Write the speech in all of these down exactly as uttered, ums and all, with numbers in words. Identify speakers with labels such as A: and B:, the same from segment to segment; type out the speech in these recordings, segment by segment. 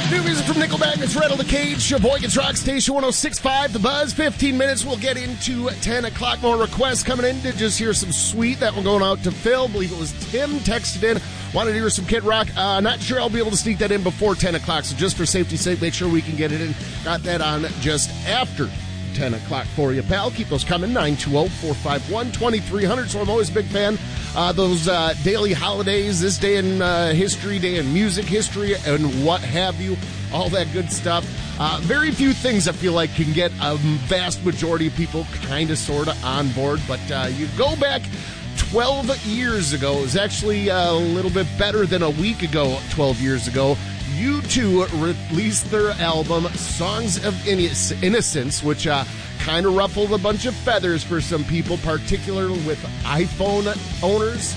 A: New music from Nickelback. It's Rattle the Cage. Sheboygan's Rock Station one oh six point five. The Buzz. fifteen minutes. We'll get into ten o'clock. More requests coming in. Did just hear some Sweet. That one going out to Phil. Believe it was Tim texted in. Wanted to hear some Kid Rock. Uh, not sure I'll be able to sneak that in before ten o'clock. So just for safety's sake, make sure we can get it in. Got that on just after ten o'clock for you, pal. Keep those coming. nine two zero, four five one, two three zero zero. So I'm always a big fan. Uh, those uh, daily holidays, this day in uh, history, day in music history, and what have you. All that good stuff. Uh, very few things I feel like can get a vast majority of people kind of sort of on board. But uh, you go back twelve years ago. It was actually a little bit better than a week ago, twelve years ago. U two released their album, Songs of Innocence, which uh, kind of ruffled a bunch of feathers for some people, particularly with iPhone owners,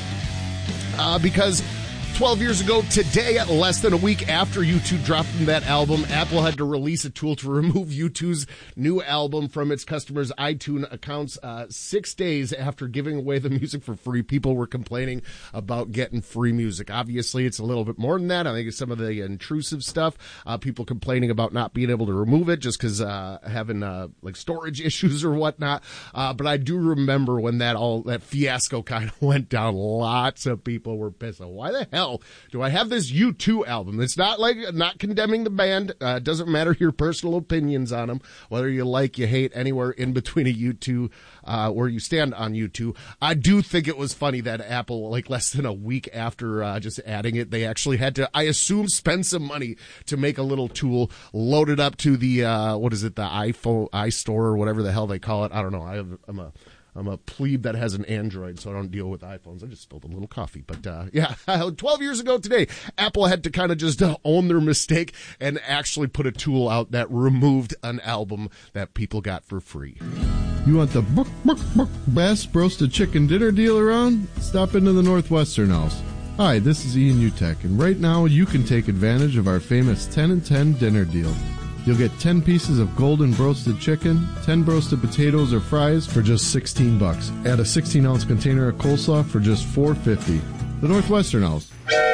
A: uh, because twelve years ago today, less than a week after U two dropped that album, Apple had to release a tool to remove U two's new album from its customers' iTunes accounts. Uh, six days after giving away the music for free, people were complaining about getting free music. Obviously, it's a little bit more than that. I think it's some of the intrusive stuff. Uh, people complaining about not being able to remove it just because uh, having uh, like storage issues or whatnot. Uh, but I do remember when that all that fiasco kind of went down. Lots of people were pissed. Why the hell do I have this U two album? It's not like, not condemning the band. Uh, it doesn't matter your personal opinions on them, whether you like, you hate, anywhere in between a U two, uh, where you stand on U two. I do think it was funny that Apple, like less than a week after uh, just adding it, they actually had to, I assume, spend some money to make a little tool, load it up to the, uh, what is it, the iPhone, iStore, or whatever the hell they call it. I don't know. I have, I'm a... I'm a plebe that has an Android, so I don't deal with iPhones. I just spilled a little coffee. But, uh, yeah, twelve years ago today, Apple had to kind of just uh, own their mistake and actually put a tool out that removed an album that people got for free.
B: You want the book, book, book, best roasted chicken dinner deal around? Stop into the Northwestern House. Hi, this is Ian Utek, and right now you can take advantage of our famous ten and ten dinner deal. You'll get ten pieces of golden roasted chicken, ten roasted potatoes or fries for just sixteen bucks. Add a sixteen ounce container of coleslaw for just four fifty. The Northwestern House,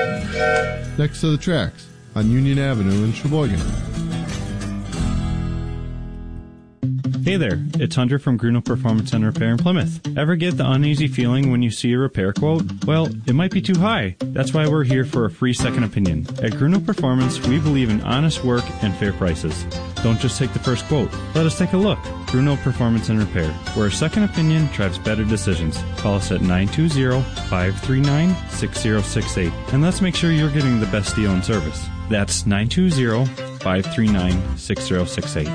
B: next to the tracks on Union Avenue in Sheboygan.
C: Hey there, it's Hunter from Grunow Performance and Repair in Plymouth. Ever get the uneasy feeling when you see a repair quote? Well, it might be too high. That's why we're here for a free second opinion. At Grunow Performance, we believe in honest work and fair prices. Don't just take the first quote. Let us take a look. Grunow Performance and Repair, where a second opinion drives better decisions. Call us at nine two zero, five three nine, six zero six eight, and let's make sure you're getting the best deal and service. That's nine two zero, five three nine, six zero six eight.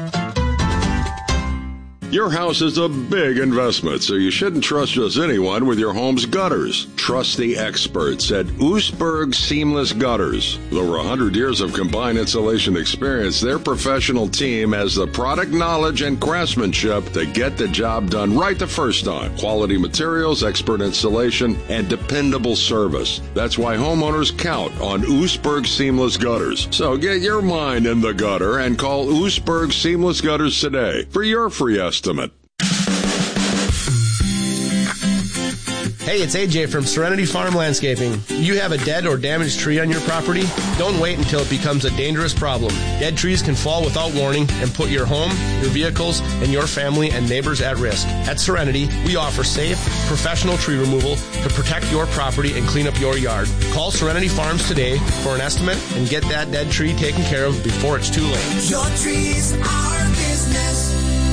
D: Your house is a big investment, so you shouldn't trust just anyone with your home's gutters. Trust the experts at Oostburg Seamless Gutters. With over one hundred years of combined installation experience, their professional team has the product knowledge and craftsmanship to get the job done right the first time. Quality materials, expert installation, and dependable service. That's why homeowners count on Oostburg Seamless Gutters. So get your mind in the gutter and call Oostburg Seamless Gutters today for your free estimate.
E: Hey, it's A J from Serenity Farm Landscaping. You have a dead or damaged tree on your property? Don't wait until it becomes a dangerous problem. Dead trees can fall without warning and put your home, your vehicles, and your family and neighbors at risk. At Serenity, we offer safe, professional tree removal to protect your property and clean up your yard. Call Serenity Farms today for an estimate and get that dead tree taken care of before it's too late.
F: Your tree's our business.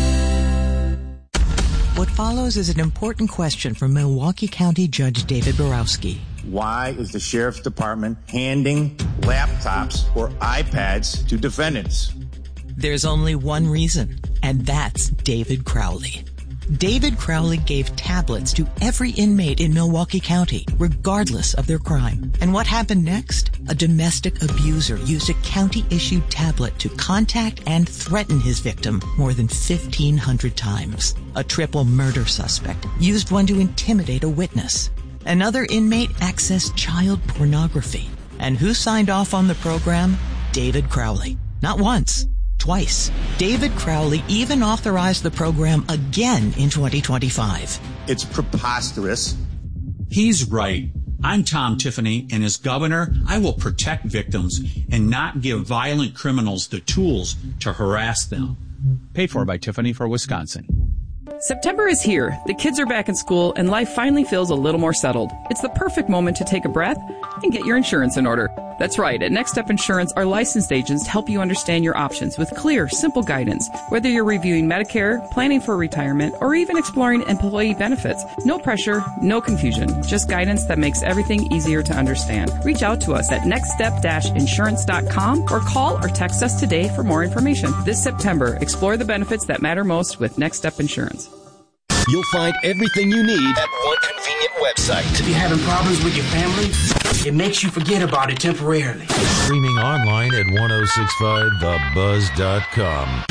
G: What follows is an important question from Milwaukee County Judge David Borowski.
H: Why is the Sheriff's Department handing laptops or iPads to defendants?
G: There's only one reason, and that's David Crowley. David Crowley gave tablets to every inmate in Milwaukee County, regardless of their crime. And what happened next? A domestic abuser used a county-issued tablet to contact and threaten his victim more than fifteen hundred times. A triple murder suspect used one to intimidate a witness. Another inmate accessed child pornography. And who signed off on the program? David Crowley. Not once. Twice. David Crowley even authorized the program again in twenty twenty-five.
H: It's preposterous.
I: He's right. I'm Tom Tiffany, and as governor, I will protect victims and not give violent criminals the tools to harass them.
J: Paid for by Tiffany for Wisconsin.
K: September is here. The kids are back in school, and life finally feels a little more settled. It's the perfect moment to take a breath and get your insurance in order. That's right. At Next Step Insurance, our licensed agents help you understand your options with clear, simple guidance. Whether you're reviewing Medicare, planning for retirement, or even exploring employee benefits, no pressure, no confusion. Just guidance that makes everything easier to understand. Reach out to us at next step insurance dot com or call or text us today for more information. This September, explore the benefits that matter most with Next Step Insurance.
L: You'll find everything you need at one convenient website.
M: If you're having problems with your family, it makes you forget about it temporarily.
N: Streaming online at ten sixty-five the buzz dot com.